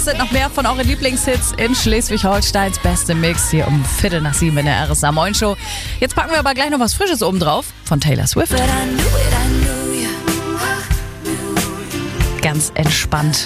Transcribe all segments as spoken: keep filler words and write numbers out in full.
Es sind noch mehr von euren Lieblingshits in Schleswig-Holsteins beste Mix hier um Viertel nach sieben in der R S A Moin Show. Jetzt packen wir aber gleich noch was Frisches oben drauf von Taylor Swift. Ganz entspannt.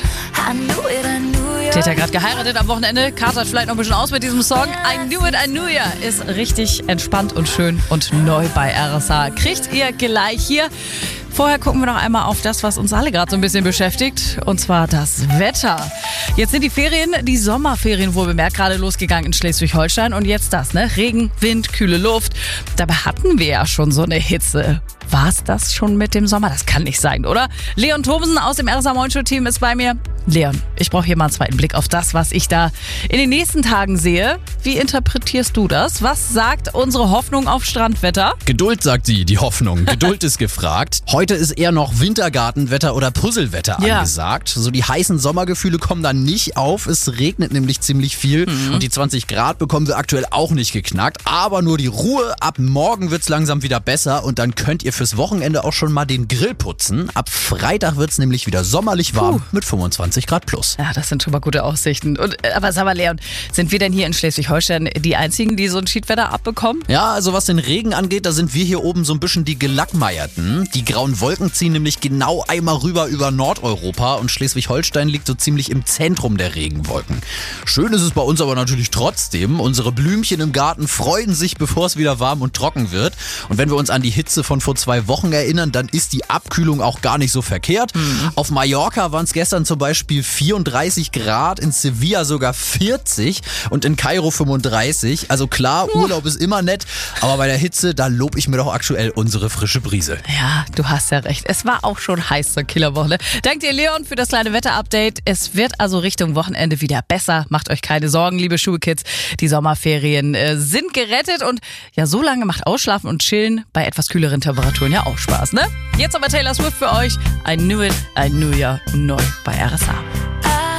Die hat ja gerade geheiratet am Wochenende. Katert vielleicht noch ein bisschen aus mit diesem Song. I Knew It, I Knew Ya ist richtig entspannt und schön und neu bei R S A. Kriegt ihr gleich hier. Vorher gucken wir noch einmal auf das, was uns alle gerade so ein bisschen beschäftigt, und zwar das Wetter. Jetzt sind die Ferien, die Sommerferien wohl bemerkt, gerade losgegangen in Schleswig-Holstein und jetzt das, ne? Regen, Wind, kühle Luft. Dabei hatten wir ja schon so eine Hitze. War es das schon mit dem Sommer? Das kann nicht sein, oder? Leon Thomsen aus dem R S A Moin Show Team ist bei mir. Leon, ich brauche hier mal einen zweiten Blick auf das, was ich da in den nächsten Tagen sehe. Wie interpretierst du das? Was sagt unsere Hoffnung auf Strandwetter? Geduld, sagt sie, die Hoffnung. Geduld ist gefragt. Heute ist eher noch Wintergartenwetter oder Puzzlewetter Ja. angesagt. So die heißen Sommergefühle kommen da nicht auf. Es regnet nämlich ziemlich viel. Mhm. Und die zwanzig Grad bekommen wir aktuell auch nicht geknackt. Aber nur die Ruhe. Ab morgen wird's langsam wieder besser. Und dann könnt ihr fürs Wochenende auch schon mal den Grill putzen. Ab Freitag wird's nämlich wieder sommerlich warm Puh. mit fünfundzwanzig Grad plus. Ja, das sind schon mal gute Aussichten. Und, äh, aber sag mal, Leon, sind wir denn hier in Schleswig-Holstein die Einzigen, die so ein Schiedwetter abbekommen? Ja, also was den Regen angeht, da sind wir hier oben so ein bisschen die Gelackmeierten. Die grauen Wolken ziehen nämlich genau einmal rüber über Nordeuropa und Schleswig-Holstein liegt so ziemlich im Zentrum der Regenwolken. Schön ist es bei uns aber natürlich trotzdem. Unsere Blümchen im Garten freuen sich, bevor es wieder warm und trocken wird. Und wenn wir uns an die Hitze von vor zwei Wochen erinnern, dann ist die Abkühlung auch gar nicht so verkehrt. Mhm. Auf Mallorca waren es gestern zum Beispiel vierunddreißig Grad, in Sevilla sogar vierzig und in Kairo fünfunddreißig. Also klar, Urlaub ist immer nett, aber bei der Hitze, da lob ich mir doch aktuell unsere frische Brise. Ja, du hast ja recht. Es war auch schon heiß zur Killerwoche. Dank dir, Leon, für das kleine Wetterupdate. Es wird also Richtung Wochenende wieder besser. Macht euch keine Sorgen, liebe Schulkids. Die Sommerferien äh, sind gerettet und ja, so lange macht Ausschlafen und Chillen bei etwas kühleren Temperaturen ja auch Spaß, ne? Jetzt aber Taylor Swift für euch. I Knew It, I Knew Ya, neu bei R S A.